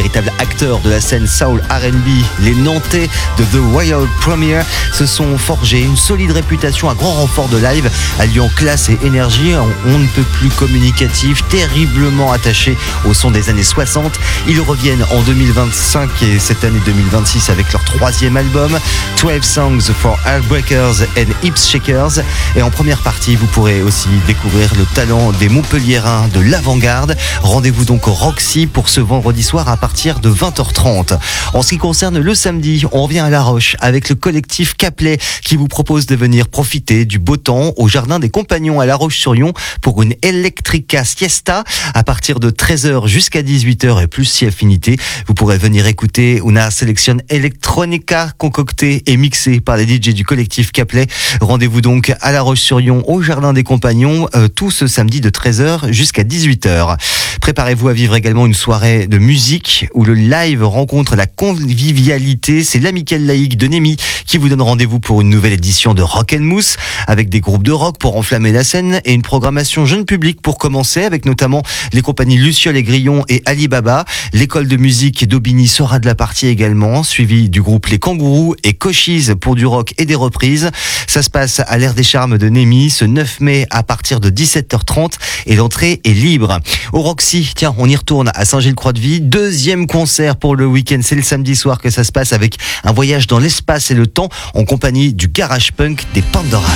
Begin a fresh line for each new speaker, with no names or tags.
véritables acteurs de la scène soul R&B, les Nantais de The Royal Premiere, se sont forgés une solide réputation à grand renfort de live, alliant classe et énergie. On ne peut plus communicatif, terriblement attaché au son des années 60. Ils reviennent en 2025 et cette année 2026 avec leur troisième album, 12 Songs for Heartbreakers and Hips Shakers. Et en première partie, vous pourrez aussi découvrir le talent des Montpelliérains de l'avant-garde. Rendez-vous donc au Roxy pour ce vendredi soir à partir de 20h30. En ce qui concerne le samedi, on revient à La Roche avec le collectif Caplet qui vous propose de venir profiter du beau temps au Jardin des Compagnons à La Roche-sur-Yon pour une Electrica Siesta à partir de 13h jusqu'à 18h et plus si affinité. Vous pourrez venir écouter una sélection electronica concoctée et mixée par les DJ du collectif Caplet. Rendez-vous donc à La Roche-sur-Yon au Jardin des Compagnons tout ce samedi de 13h jusqu'à 18h. Préparez-vous à vivre également une soirée de musique où le live rencontre la convivialité. C'est l'Amicale laïque de Némy qui vous donne rendez-vous pour une nouvelle édition de Rock & Mousse avec des groupes de rock pour enflammer la scène et une programmation jeune public pour commencer avec notamment les compagnies Luciole et Grillon et Alibaba. L'école de musique d'Aubigny sera de la partie également, suivi du groupe Les Kangourous et Cochise pour du rock et des reprises. Ça se passe à l'Air des Charmes de Némy ce 9 mai à partir de 17h30 et l'entrée est libre. Au Roxy, tiens, on y retourne à Saint-Gilles-Croix-de-Vie. Deuxième concert pour le week-end, c'est le samedi soir que ça se passe avec un voyage dans l'espace et le temps en compagnie du garage punk des Pandoras.